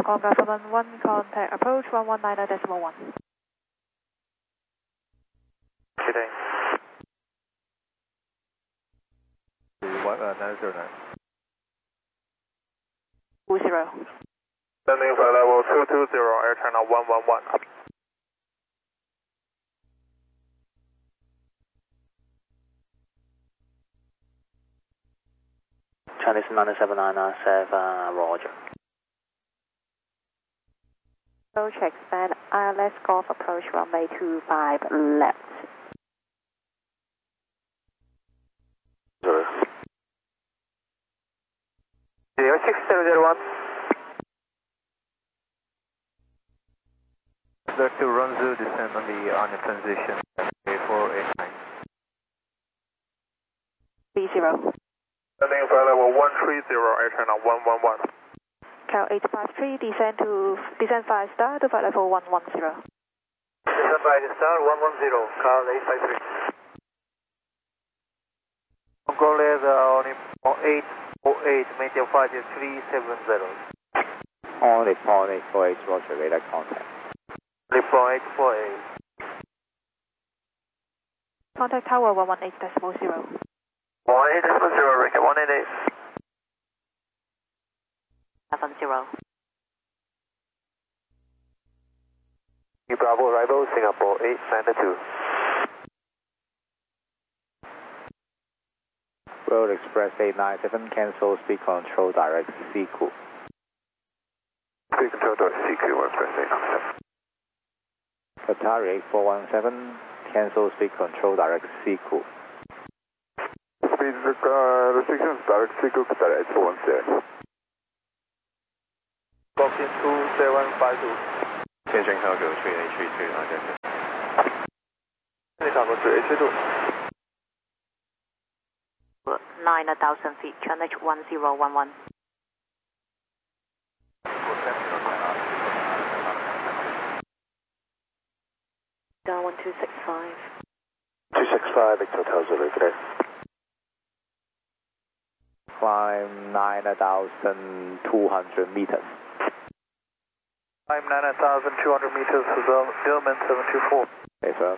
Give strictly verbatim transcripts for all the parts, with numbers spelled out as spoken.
Hong Kong Government one, contact approach one one nine decimal one. Good day. one nine zero nine. two zero. Landing flight level two two zero, Air China one one one. Chinese nine seven nine nine seven, Roger. Approach expand, I L S Golf approach runway two five left. Zero. zero six zero zero one. Clear to run zero, descend on the on the transition, A four eight nine. three zero. Landing flight level one three zero, Air China one one one. Cal eight five three, descend to, descend five star to flight level one one zero. Descend five star one one zero, Cal eight five three. Mongolia only eight four eight, maintain flight three seven zero. Only point eight four eight, Roger, radar contact. Only point eight four eight. Contact tower one one eight decimal zero. one eight decimal zero, Rick, one eight eight. seven zero. Bravo arrival, Singapore eight nine two. Road Express eight nine seven, cancel speed control direct C Q. Speed control direct C Q, Express eight nine seven. Qatari eight four one seven, cancel speed control direct C Q. Speed uh, restrictions direct C Q, Qatari eight four one seven. Booking two seven five two. Tianjin Cargo three eight three two, identical. Tianjin Cargo three eight three two. nine thousand feet, channel one zero one one. Down one two six five. two six five, Victor Hotel Zulu, good day. Climb nine thousand two hundred meters. Climb nine thousand two hundred meters to Dillman seven two four. Affirm.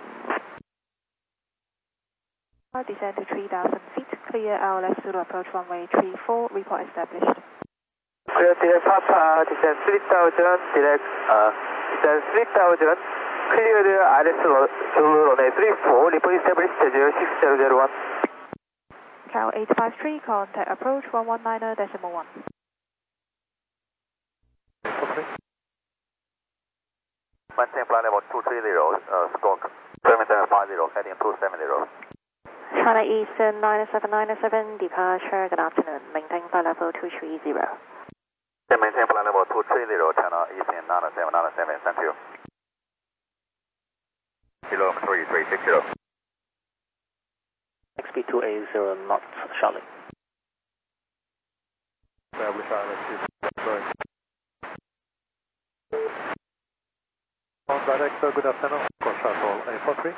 Descend to three thousand feet, clear our left Zulu approach runway three four, report established. Clear direct Papa, descend three thousand, direct, uh, descend three thousand, clear the R S Zulu runway three four, report established zero six zero zero one. Cal eight five three, contact approach one one nine decimal one. Maintain flight level two three zero, uh, squawk seven seven five zero, heading two seven zero. China Eastern nine seven nine seven, departure, good afternoon, maintain flight level two three zero. Maintain flight level two three zero, China Eastern nine seven nine seven, thank you. Kilo three three six zero. X B two eight zero knots, Charlie. Establish I L S sorry. On director, good afternoon, Control A four three.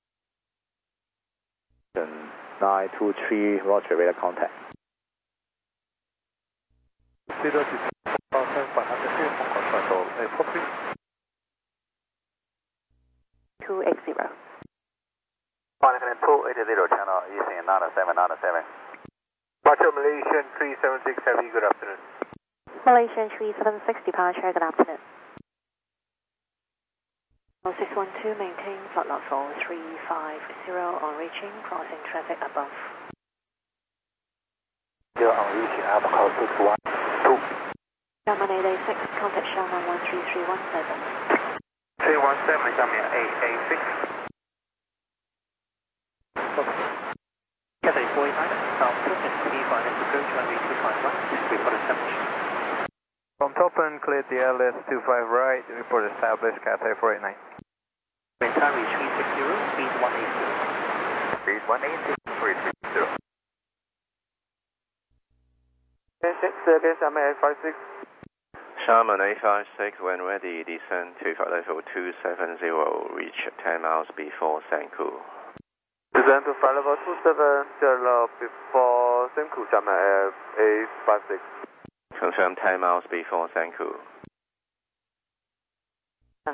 nine two three, Roger, radar contact. zero six four five hundred feet, Control A four three. two eight zero. two eight zero, China Eastern nine seven nine seven. Departure Malaysian three seven six Heavy, good afternoon. Malaysian three seven six, departure, good afternoon. six one two, maintain flight level three five zero on reaching, crossing traffic above. Zero on reaching, up call six one two. Sherman eight eight six, contact Sherman one three three one seven. three one seven, Sherman eight eight six. Cathay four eight nine, South Turkish T five approach runway two five one, report established. From top and clear the L S two five right, report established, Cathay four eight nine. Maintain reach three six zero, speed one eight zero. Speed one eight zero, three three zero. Second, Sherman eight five six. Sherman eight five six, when ready, descend to flight level two seven zero, reach ten miles before Senku. Descend to flight level two seven zero before Senku, Sherman eight five six. Confirm ten miles before Senku.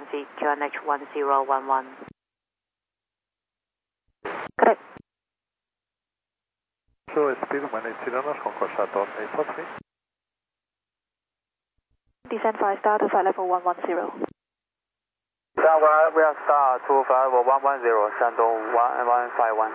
feet, Q N H one zero one one. Correct. So speed manage Cyrano, Hong Kong Shuttle eight four three. Descend five star to flight level one one zero. Downward, we are star to flight level one one zero, Shandong one one five one.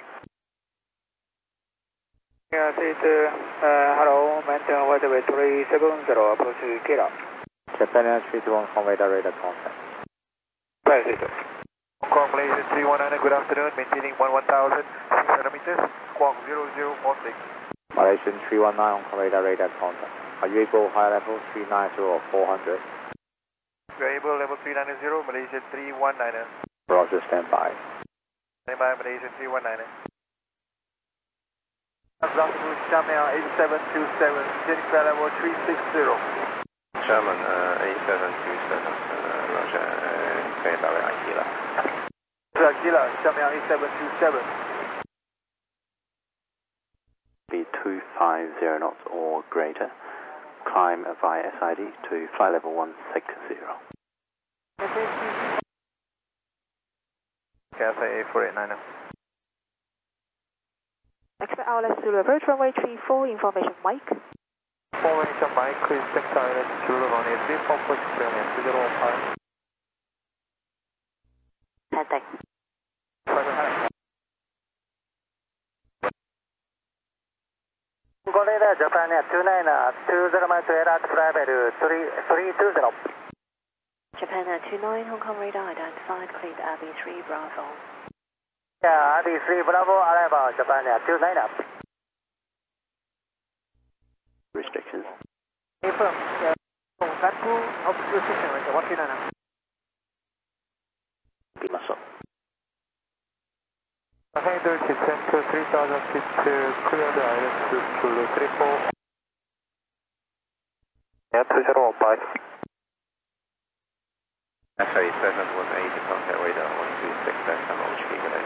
Yeah, seat, uh, hello, maintain weather three seven zero, approach Kira. Japan Air three two one, convey direct contact. Right, seat. Hong Kong Malaysia three one nine, good afternoon, maintaining one one thousand six hundred meters, squawk zero zero four six. Malaysian three one nine on convey direct contact. Are you able high level three nine zero or four hundred? We are able level three nine zero, Malaysia three one nine. Roger, stand by. Stand by, Malaysia three one nine. Atlantic Xiamen eight seven two seven, jetting flight level three six zero. Sherman uh, eight seven two seven, uh, Roger, uh, clear direct Aquila. Aquila, Xiamen eight seven two seven. Be two five zero knots or greater. Climb via S I D to flight level one six zero. Cathay eight four eight nine. Expect our left Zulu approach runway three four, information Mike. Formation Mike, please check silent, Zulu runway three four, push Australia, two zero one five. Heading. Go radar, Japan Air two nine, two zero miles to radar, flight level three two zero. Japan Air two nine, Hong Kong radar identified, cleared Abbey three Bravo. Yeah, Abbey three Bravo, arrival, Japan Air two nine. Restrictions. Affirm, uh, Gatku, obstruction, one three nine. Be muscle. Handle descent to three thousand feet to clear the island to Zulu three four. Yeah, two zero one five. F A seven one eight, contact radar one two six, decimal H P today.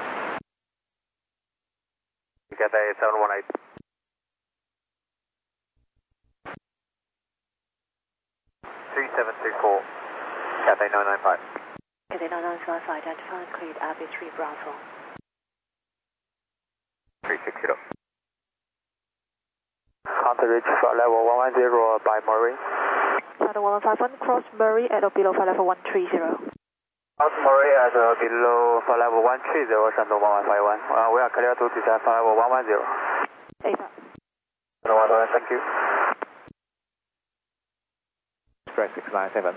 Cathay seven one eight. three seven three four. Cathay nine nine five. Cathay nine nine five identified, cleared Abbey three Bravo. three six zero. Contact reach flight level one one zero by Murray. Flight one one five one, cross Murray at or below flight level one three zero. Cross Murray at or below flight level one three zero, Shandong one one five one. Uh, we are clear to descend flight level one one zero. A F A. Thank you. Express six nine seven.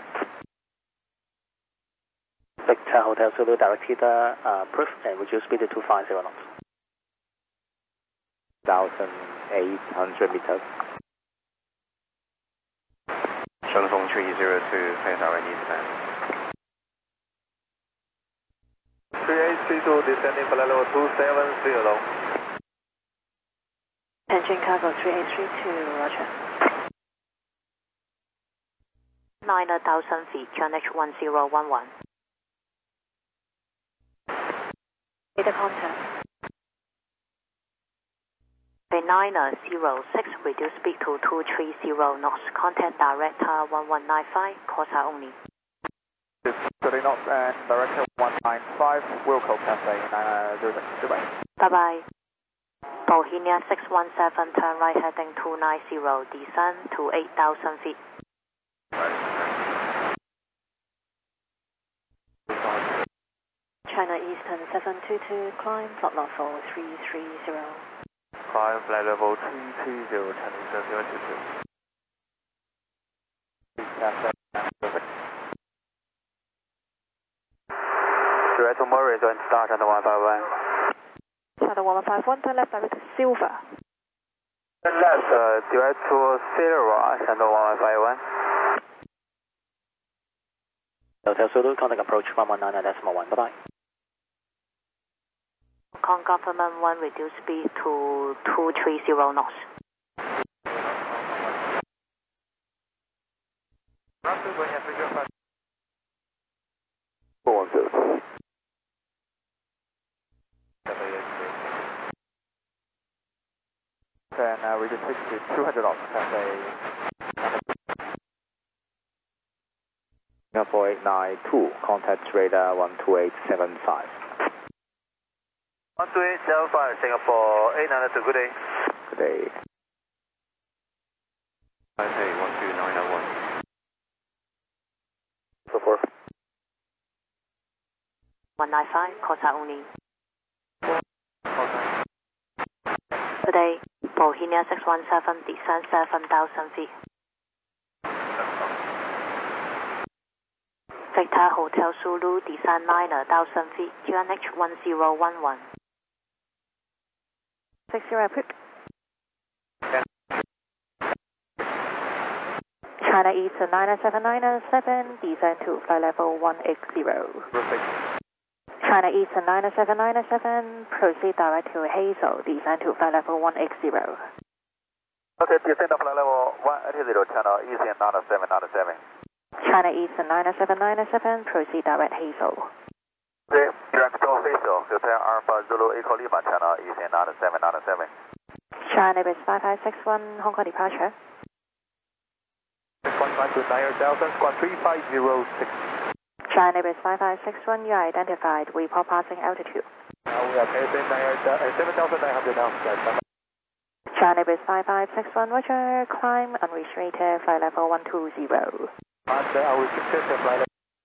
Victor Hotel Zulu directed uh, proof and reduce speed to two five zero knots. one thousand eight hundred meters. Shenzhong three zero two, clear direct descent. three eight three two, descending flight level two seven zero. Engine cargo three eight three two, Roger. nine thousand feet, Q N H one zero one one. Data contact. nine zero six, reduce speed to two three zero knots. Contact director one one nine five, Corsa only. thirty knots and director one nine five, Wilco Cathay nine zero six. Goodbye. Bye bye. Bohemia six one seven, turn right heading two nine zero, descend to eight thousand feet. China Eastern seven two two, climb flight level three three zero. Climb flight level three three zero, China Eastern seven two two. Direct to Murray, join start on the one five one. Flight one one five one, turn left direct to Silver. Turn left, uh, direct to Silver, Shandong one one five one. Hotel Zulu, contact approach one one nine decimal one. Bye bye. Hong Kong Government one, reduce speed to two three zero knots. four one zero. Then uh, we just switch to two hundred knots, Cathay four eight nine two, contact radar one two eight seven five. one two eight seven five, Singapore eight nine two, good day. Good day. Taipei one two nine oh one. So four. one nine five, contact only. Today, Bohemia six one seven, descend seven thousand feet. Victor Hotel Zulu, descend nine thousand feet, Q N H one zero one one. six zero, approved. China Eastern nine seven nine seven, descend to flight level one eight zero. Perfect. China Eastern nine seven nine seven, proceed direct to Hazel, descend to flight level one eight zero. Okay, descend to flight level one eight zero, China Eastern nine seven nine seven. China Eastern nine seven nine seven, proceed direct Hazel. Okay, direct to Hazel, Hotel Alpha Zulu Echo Lima, China Eastern nine seven nine seven. China Base five five six one, Hong Kong departure. six one five to nine thousand, squad three five zero six. China Base five five six one, you are identified. Report passing altitude. Now we are passing seven thousand nine hundred now. China Base five five six one, Roger, climb unrestricted, flight level one two zero. And uh, our restricted flight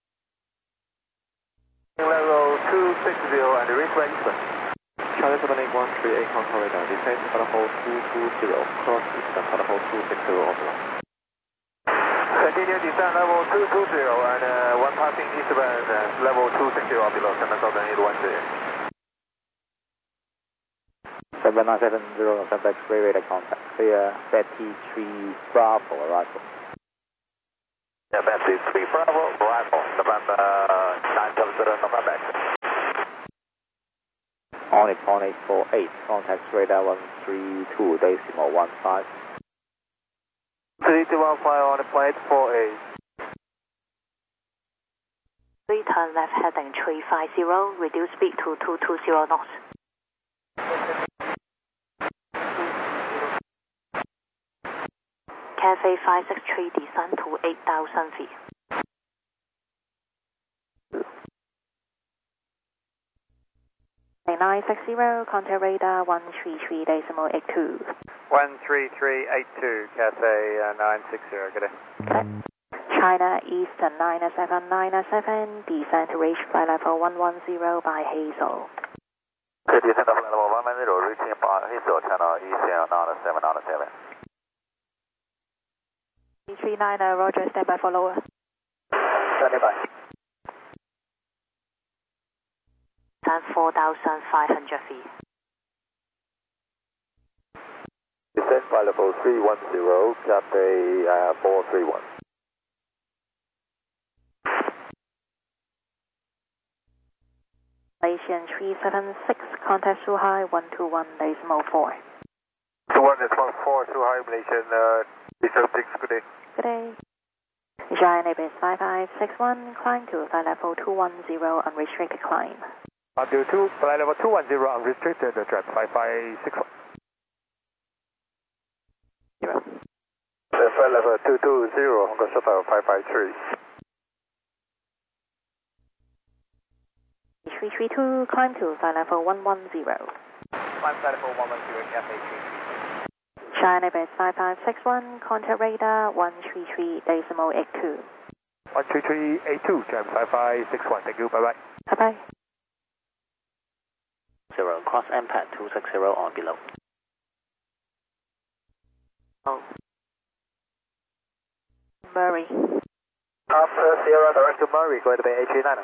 Level two six zero and reach by Eastern. Charlie seven eight one three eight, Hong Kong radar, descend to level two two zero, cross eastern level two six zero overland. Continue descend level two two zero and uh, one passing eastbound uh, level two six zero below seven thousand eight one three. seven nine seven zero, November X-ray radar contact. Clear, Betty three Bravo arrival. Yeah, Betty three Bravo arrival, November nine seven zero, November X. On it, on eight four eight, contact radar one three two, decimal one five. three two one five on the plate four eight. Return left heading three five zero, reduce speed to two two zero knots. Cafe five six three, descend to eight thousand feet. nine six zero, contact radar one three three decimal eight two. one three three eight two, Cathay uh, nine six zero, good day. China Eastern nine seven nine seven, descend to reach flight level one one zero by Hazel. Okay, descend to flight level one one zero, reaching by Hazel, China Eastern nine seven nine seven. three nine, uh, Roger, stand by for lower. Standing by. Descend four thousand five hundred feet. Descend flight level three one zero, Cathay uh, four three one. Malaysian three seven six, contact Suhai one two one decimal four. two one decimal four, Suhai Malaysian uh, three seven six, good day. Good day. China Base five five six one, climb to flight level two one zero, unrestricted climb. until two, flight level two one zero, unrestricted, track five five six one. Zero. Uh, flight level two two zero, Hong Kong Shuttle five five three. three three two, climb to flight level one one zero. Climb flight level one one zero, Cathay three three two. China Base five five six one, contact radar one three three decimal eight two. one three three eight two, jam five five six one, thank you, bye bye. Bye bye. Zero, cross M pad two six zero on below. Oh. Murray. After Sierra, direct to Murray, going to be H three nine.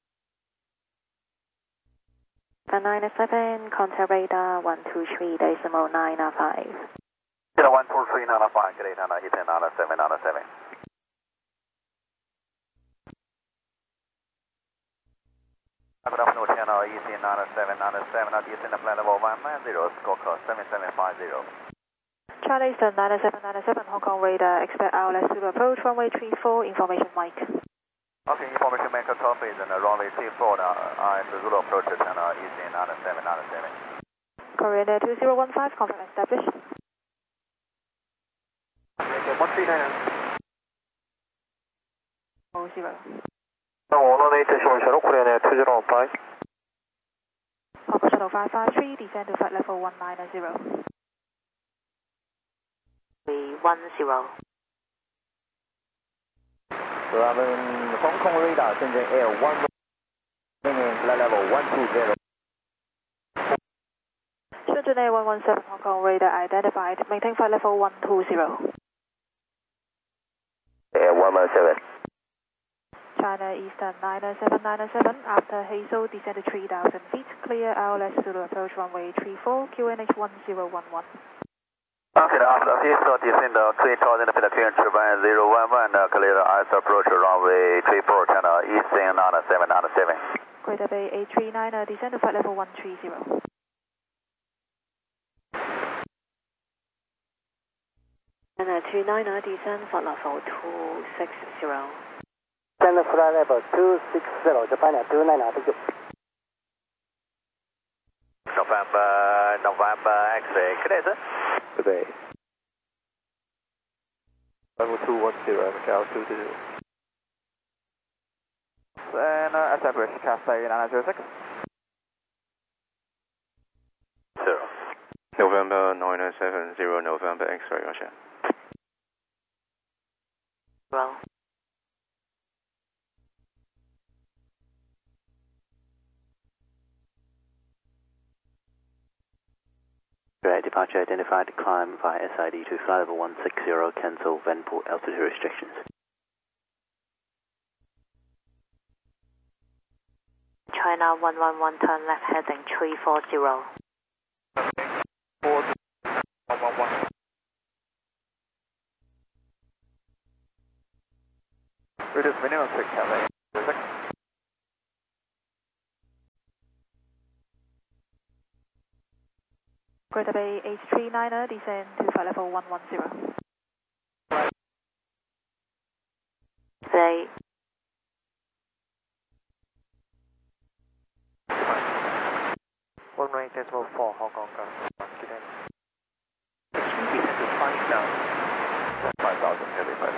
nine seven, contact radar one two three decimal nine five. zero one two three nine five, good day, Nana, Eastern nine seven nine seven. Good afternoon, Channel Eastern nine seven nine seven, descend flight level one nine zero, score code seven seven five zero. China Eastern nine seven nine seven, Hong Kong radar, expect R L S to approach runway three four, information mic. Okay, information maker copies and runway three four, now, uh, Zulu approach to Channel Eastern nine seven nine seven. Korean Air two zero one five, confirm established. Okay, one three nine. Oh one one eight Short Shuttle, Korean Air two zero one five. Papa Shuttle five five three, descend to flight level one nine zero. three one zero. 我们防空 radar 现在 air one maintain flight level one two zero. Shenzhen Air one one seven Hong Kong radar identified, maintain flight level one two zero. Air one one seven. China Eastern nine seven nine seven, after Hazel, descend to three thousand feet, clear R L S Zulu approach runway three four, Q N H one zero one one. Okay, after Hazel, descend three thousand feet, clear turbine zero one one, clear R L S approach runway three four, China Eastern nine seven nine seven. Greater Bay eight three nine, descend to flight level one three zero. China two nine, descend flight level two six zero. Descend flight level two six zero, Japan Air two nine, thank you. November, November, X-ray, clear, sir. Good day. Level two one zero, Macau two zero. Then uh, establish Cathay nine zero six. Zero. November nine seven zero, November X-ray, Roger. Well. Direct departure identified, climb via S I D to flight level one six zero, cancel Venport altitude restrictions. China one one one, turn left heading three four zero. four one one one. Reduce minimum six, Cathay. Greater Bay eight three nine, descend to flight level one one zero. They. one nine decimal four, Hong Kong, Kiden. Descend to five thousand. five thousand, heavy five.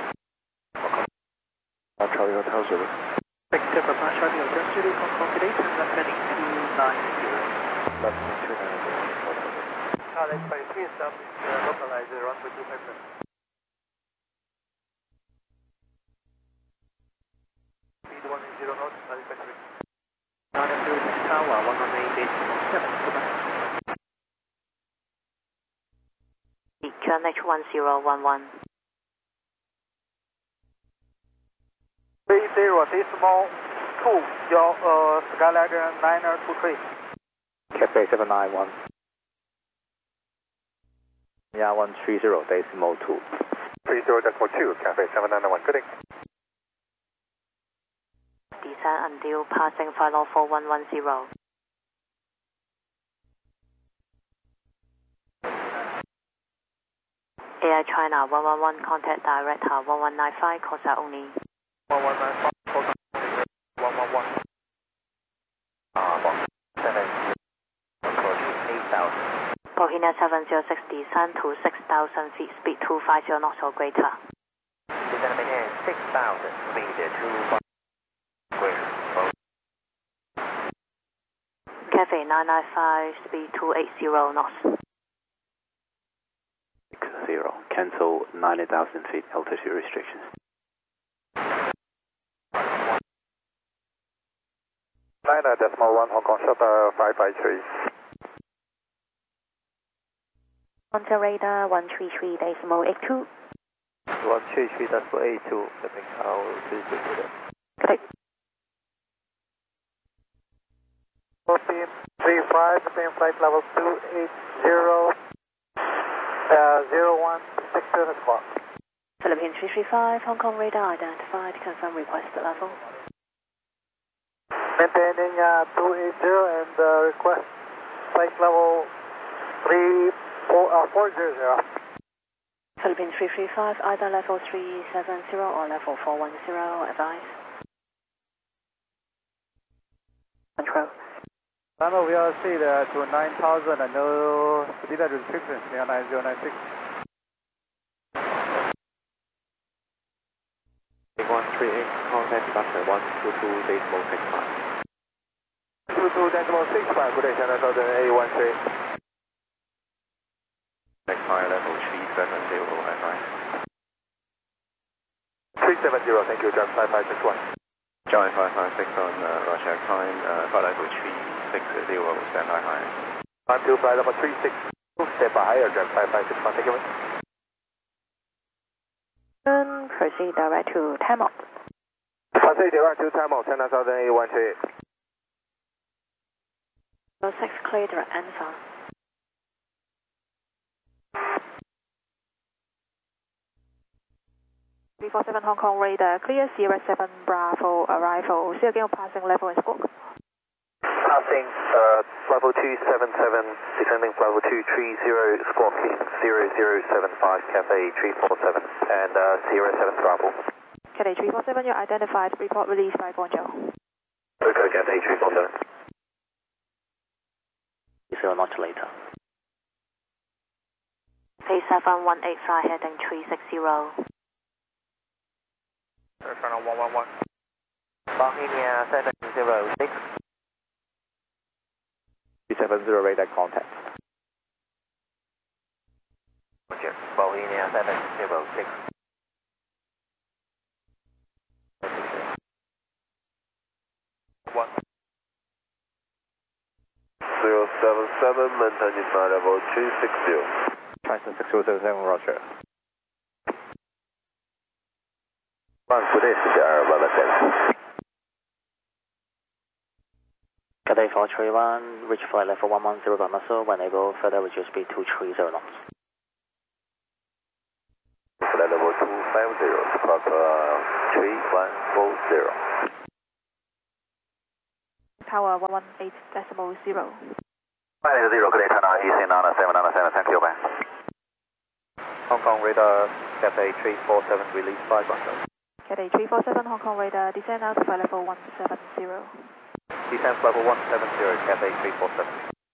I'll tell you what else it is. Victor Papa Charlie, just to Hong Kong today, turn left heading two nine zero. Left two nine zero. Charlie, by three establish uh, localizer runway two five seven. Speed one zero knots, manufacturing. Nine zero six Tower, one one eight decimal seven, goodbye. Q N H one zero one one. three zero decimal two, your uh, Skyliner nine two three. Cathay seven nine one. Yeah, one three zero decimal two. three zero decimal two, Cathay seven nine one, good day. Descend until passing final four one one zero. Air China one one one, contact director one one nine five, call sign only. one one nine five, call sign only, one one one. Ah, box seven, approach eight thousand. Bohemia seven zero six, descend to six thousand feet, speed two five zero knots or greater. Descend maintain six thousand, speed two five greater. Cathay nine nine five, speed two eight zero knots. six zero, cancel ninety thousand feet altitude restrictions. nine decimal one, Hong Kong Shutter five five three. Onto radar one three three decimal eight two. one three three decimal eight two. I think I'll do it. Correct. fourteen three five, maintain flight level two eight zero, uh, zero one six seven o'clock. Philippine three three five, Hong Kong radar identified, confirm requested level. Maintaining uh, two eight zero and uh, request flight level three four zero. Philippine three three five, either level three seven zero or level four one zero, advise. Control. Lima V L C there to nine thousand and no speed restrictions near nine zero nine six. one three eight, contact departure one two two decimal six five. two two decimal six five, good day, China Southern A one three. Next flight level three seven zero, F I. three seven zero, thank you, John five five six one. John five five six on uh, Roger, climb uh, flight level three six zero, stand by high. Climb to flight level three six zero, stand by higher, John five five six one, thank you. And proceed direct to Tamil. Proceed direct to Tamil, China Southern A one three. six clear direct answer. three four seven Hong Kong radar, clear Sierra seven Bravo arrival. See again passing level and squawk. Passing uh, level two seven seven, descending level two three zero, squawking zero zero seven five, Cathay three four seven, and uh, Sierra seven Bravo. Cathay three four seven, you're identified. Report released by Bonjo. Okay, Cathay three four seven. Zero knots later. K seven one eight five heading three six zero. China one one one. Bohemia seven zero six. three seven zero radar contact. Roger, Bohemia seven zero six. One. zero seven seven, maintaining flight level three six zero. Transfer six zero seven seven, Roger. One, good day, Sierra one seven. Cathay four three one, reach flight level one one zero by muscle, when able, further reduce speed two three zero knots. Flight level two five zero, squawk uh, three one four zero. Tower one one eight decimal zero. Flight zero, good day, China E C nine seven nine seven, thank you, bye. Hong Kong radar, Cathay three four seven, release five one. Cathay three four seven Hong Kong radar, descend out to flight level one seven zero. Descent level one seven zero, Cathay three four seven.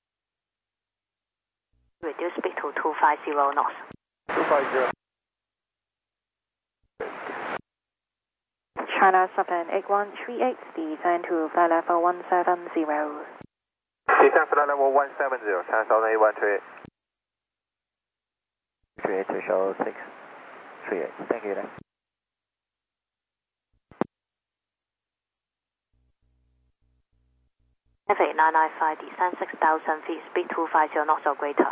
Reduce speed to two five zero knots. two five zero. China Southern eight one three eight, descend to flight level one seven zero. Descent flight level one seven zero, China Southern A one three. three eight to show six three eight. Thank you then. F eight nine nine five, descend six thousand feet, speed two five zero knots or greater.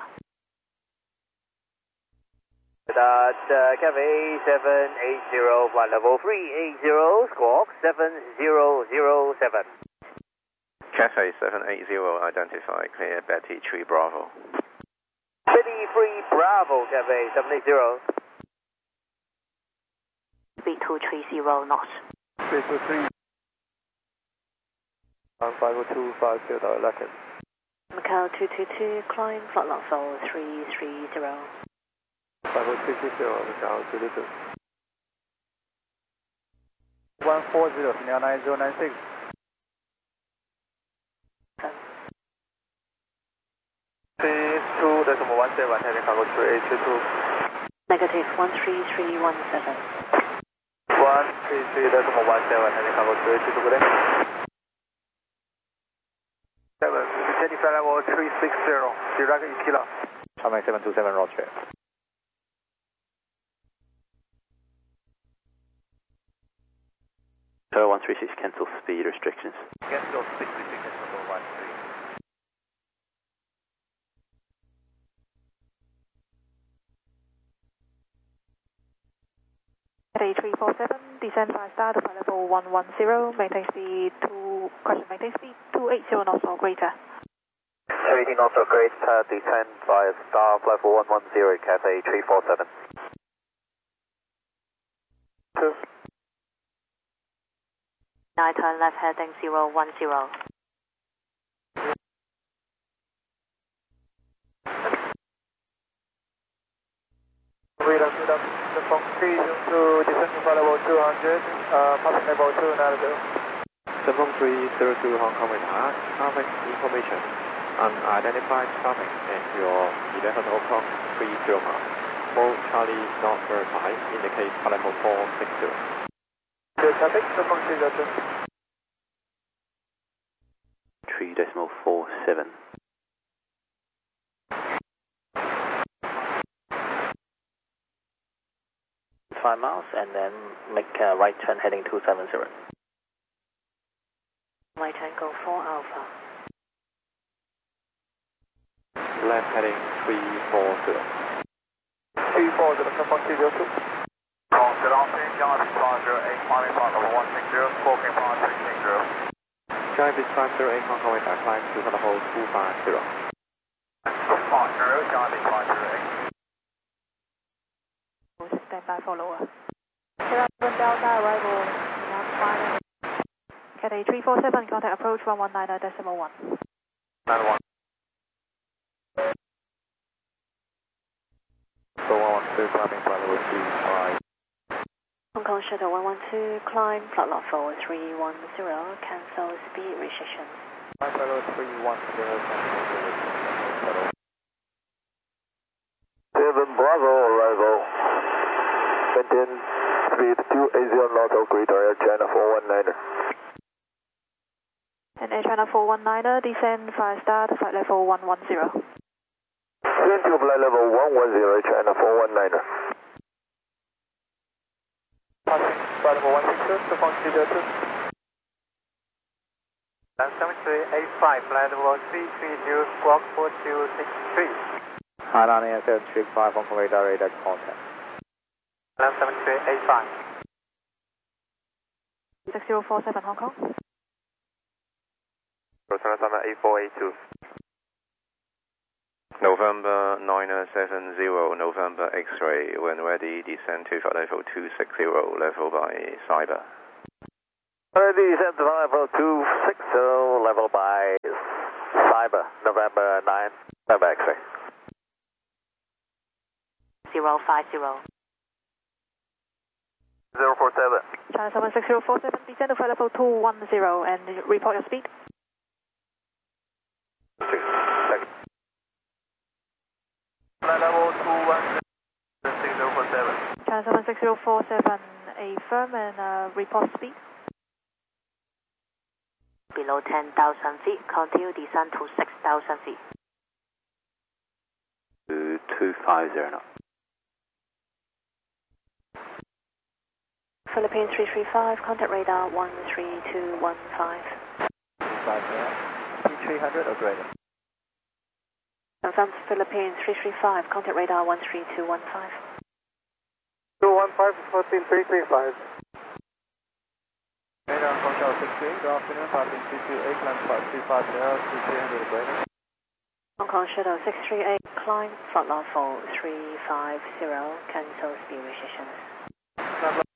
That uh, Cathay seven eight zero, flight level three eight zero, squawk seven zero zero seven. Cathay seven eight zero, identified, clear Betty three Bravo. Betty three Bravo, Cathay seven eight zero. Speed two three zero knots. three two three. five oh two five zero, Luckett. Macau two two two, climb flight level three three zero. five oh two two zero, Macau two two two. one four zero, Senior nine zero nine six. two decimal one seven, heading cargo three eight two two. Negative one three three one seven. one three three decimal one seven, heading cargo three eight two two, good day. seven, descending flight level three six zero, direct East Kilo. China seven two seven, Roger. Tower one three six, cancel speed restrictions. Cancel speed restrictions for one three. Cathay three four seven, descend five star to flight level one one zero, maintain speed two, question, maintain speed two eight zero knots or greater. eighteen knots or greater, descend via star, level one one zero, Cathay three four seven. Two. Now turn left heading zero one zero. Read up, read up. The from three to descending flight level two hundred, uh, passing level two ninety. seven three zero two Hong Kong radar, traffic information. Unidentified traffic at your eleven o'clock three zero miles. Full Charlie not verified, indicate flight level four six zero. traffic, Hong Kong three zero two. three decimal four seven. Five miles and then make a right turn heading two seven zero. Right Tango four Alpha. Left heading three four zero. three four zero, Hong Kong three zero two. Good afternoon, Charlie five zero eight, climbing flight level one six zero, squawking five six six zero. Charlie Beach five zero eight, Hong Kong West, climb to the hold two five zero. five zero, Charlie five zero eight. Stand by for lower. eleven Delta arrival, one final. Cathay three four seven, contact approach one one nine decimal one. nine one. So one one two, climbing flight level two five. Hong Kong Shuttle one one two, climb flight level three one zero, cancel speed restriction. Flight level three one zero, cancel. seven Bravo arrival. Maintain speed two eighty knots of greater Air China four one niner. And Air China four one niner, descend fire start, flight level one one zero. Descend to flight level one one zero, China four one niner. Passing flight level one six zero, to Hong Kong three zero two. seven three eight five, flight level three three zero, squawk four two six three. Highline Air seven three five, Hong Kong radar radar contact. seven three eight five. six zero four seven Hong Kong. Rosanna Summer eight four eight two. November nine seven zero, November X-ray, when ready, descend to flight level two six zero, level by Cyber. Ready, descend to flight level two six zero, level by Cyber, November nine, November X-ray. zero five zero. zero four seven. China seven six zero four seven, descend to flight level two one zero and report your speed. Six, second. Flight level two one zero, six zero four seven. China seven six zero four seven, affirm and uh, report speed. Below ten thousand feet, continue descend to six thousand feet. To two five zero knots. Philippines three three five, contact radar one three two one five. Speed three hundred or greater. Confirmed Philippines three three five, contact radar one three two one five. two one five, fourteen three three five. Radar Control six three, good afternoon, passing two two eight, climb flight two five zero, to three hundred or greater. Hong Kong Shuttle six three eight, climb flight level three five zero, cancel speed restrictions.